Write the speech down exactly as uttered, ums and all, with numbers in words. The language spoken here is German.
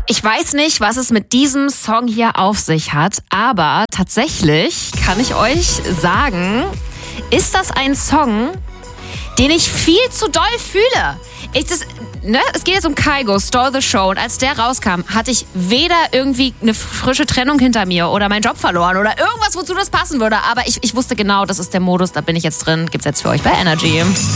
Ich weiß nicht, was es mit diesem Song hier auf sich hat, aber tatsächlich kann ich euch sagen, ist das ein Song, den ich viel zu doll fühle. Ich, das, ne? Es geht jetzt um Kygo, Stole the Show. Und als der rauskam, hatte ich weder irgendwie eine frische Trennung hinter mir oder meinen Job verloren oder irgendwas, wozu das passen würde. Aber ich, ich wusste genau, das ist der Modus, da bin ich jetzt drin. Gibt's jetzt für euch bei Energy.